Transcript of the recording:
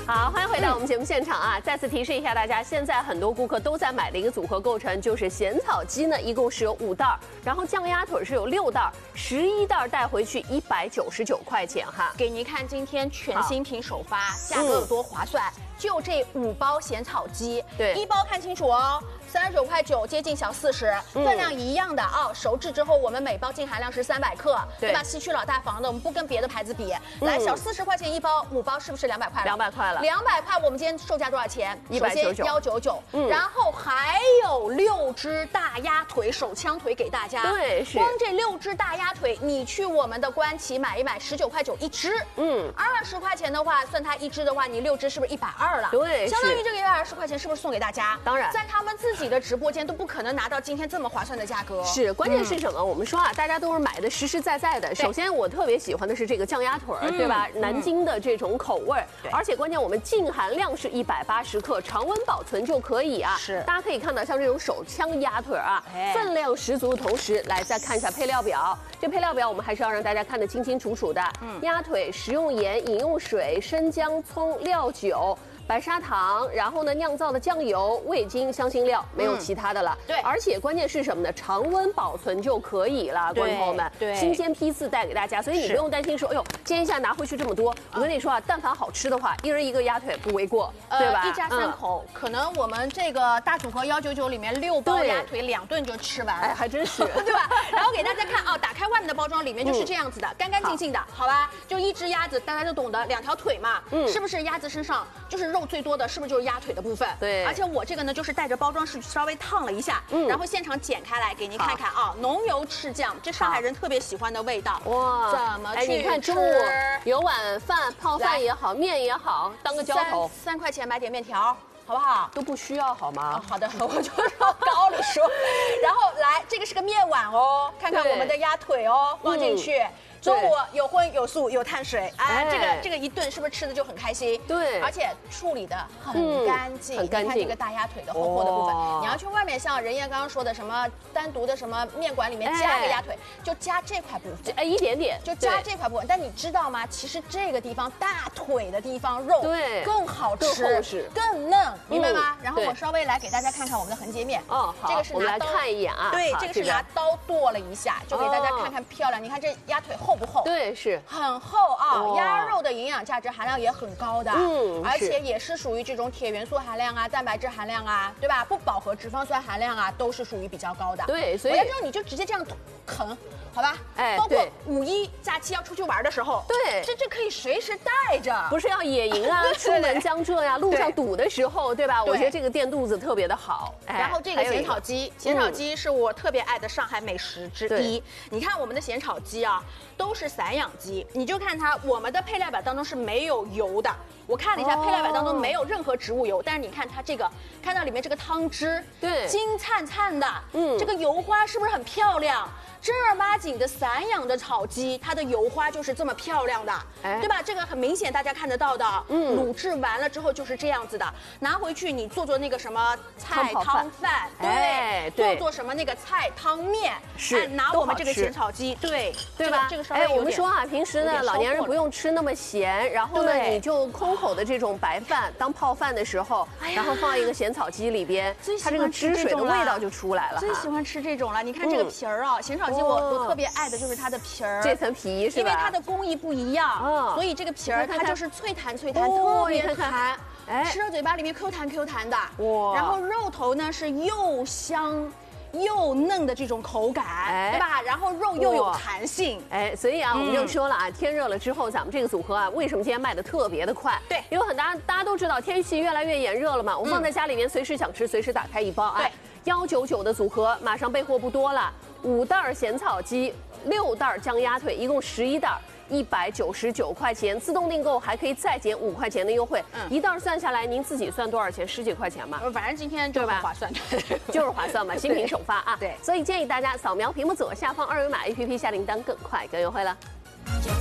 好，欢迎回到我们节目现场啊！再次提示一下大家，现在很多顾客都在买的一个组合构成，就是咸草鸡呢，一共是有5袋，然后酱鸭腿是有6袋，11袋带回去199块钱哈。 给您看今天全新品首发，价格有多划算？就这5包咸草鸡， 对 ，1包看清楚哦。39.9块，接近小40，分量一样的啊。熟制之后，我们每包净含量是300克，对吧？西区老大房的，我们不跟别的牌子比。来，小40块钱1包，5包是不是200块了 ？200块了。 200块，我们今天售价多少钱 ？199， 然后还有6只大鸭腿手枪腿给大家。 对，是。 光这6只大鸭腿，你去我们的官旗买一买，19.9块1只。20块钱的话，算它1只的话，你6只是不是120了？ 对， 相当于这个120块钱是不是送给大家？ 当然， 在他们自己的直播间都不可能拿到今天这么划算的价格。 是，关键是什么？我们说啊，大家都是买的实实在在的。首先，我特别喜欢的是这个酱鸭腿，对吧？南京的这种口味，而且关键我们净含量是180克，常温保存就可以啊。 是， 大家可以看到，像这种手枪鸭腿啊，分量十足的同时，来再看一下配料表。这配料表我们还是要让大家看得清清楚楚的。鸭腿食用盐、饮用水、生姜、葱、料酒。白砂糖，然后呢，酿造的酱油、味精、香辛料，没有其他的了。 对， 而且关键是什么呢？常温保存就可以了，观众朋友们。 对， 新鲜批次带给大家，所以你不用担心说，哎呦，今天一下拿回去这么多。我跟你说啊，但凡好吃的话，一人1个鸭腿不为过，对吧？ 一家3口，可能我们这个大组合199里面6包鸭腿2顿就吃完了， 哎，还真是， 对吧？然后给大家看啊，打开外面的包装，里面就是这样子的，干干净净的，好吧？就1只鸭子，大家都懂得，2条腿嘛，是不是鸭子身上就是肉最多的，是不是就是鸭腿的部分？ 对， 而且我这个呢，就是带着包装是稍微烫了一下，然后现场剪开来给您看看啊，浓油赤酱，这上海人特别喜欢的味道。 哇， 怎么去吃？ 你看中午有碗饭，泡饭也好，面也好，当个浇头 ，3块钱买点面条。好不好？ 都不需要好吗？ 好的，我就说高里说。然后来，这个是个面碗哦，看看我们的鸭腿哦，放进去。中午有荤有素有碳水，哎，这个一顿是不是吃的就很开心？ 对， 而且处理的很干净， 很干净。 你看这个大鸭腿的厚厚的部分，你要去外面像任燕刚刚说的什么单独的什么面馆里面加个鸭腿，就加这块部分， 哎，一点点， 就加这块部分。但你知道吗？其实这个地方大腿的地方肉对更好吃， 更厚实， 更嫩，明白吗？然后我稍微来给大家看看我们的横截面， 哦，好， 这个是拿刀看一眼啊， 对，这个是拿刀剁了一下，就给大家看看漂亮。你看这鸭腿厚不厚？ 对，是很厚啊，鸭肉的营养价值含量也很高的，而且也是属于这种铁元素含量啊、蛋白质含量啊，对吧？不饱和脂肪酸含量啊，都是属于比较高的。 对，所以我要之后你就直接这样啃，好吧？ 哎， 包括5·1假期要出去玩的时候， 对， 这可以随时带着， 不是要野营啊，出门江浙呀，路上堵的时候，对吧？我觉得这个垫肚子特别的好。 然后这个咸炒鸡，咸炒鸡是我特别爱的上海美食之一。你看我们的咸炒鸡啊，都是散养鸡，你就看它，我们的配料表当中是没有油的。我看了一下，配料表当中没有任何植物油，但是你看它这个，看到里面这个汤汁， 对， 金灿灿的，这个油花是不是很漂亮？正儿八经的散养的炒鸡，它的油花就是这么漂亮的，对吧？这个很明显大家看得到的，卤制完了之后就是这样子的，拿回去你做那个什么菜汤饭，对，做什么那个菜汤面， 是拿我们这个咸炒鸡，对吧？这个稍微我们说啊，平时呢老年人不用吃那么咸，然后呢你就空口的这种白饭当泡饭的时候，然后放一个咸炒鸡里边，它这个汁水的味道就出来了。 最喜欢吃这种了，你看这个皮儿啊，咸炒鸡我特别爱的就是它的皮儿， 这层皮是吧？ 因为它的工艺不一样，所以这个皮儿它就是脆弹，特别弹，吃到嘴巴里面 Q 弹的。哇！然后肉头呢是又香又嫩的这种口感，对吧？然后肉又有弹性， 所以啊，我们就说了啊，天热了之后，咱们这个组合啊，为什么今天卖的特别的快？ 对， 因为大家都知道天气越来越炎热了嘛，我们放在家里面随时想吃，随时打开一包，哎，199的组合马上备货不多了，5袋咸草鸡，6袋酱鸭腿，一共11袋。199块钱，自动订购还可以再减5块钱的优惠，一袋算下来，您自己算多少钱？10几块钱嘛。 反正今天就很划算， 就是划算嘛，新品首发啊。 对， 所以建议大家扫描屏幕左下方2维码 APP 下订单更快更优惠了。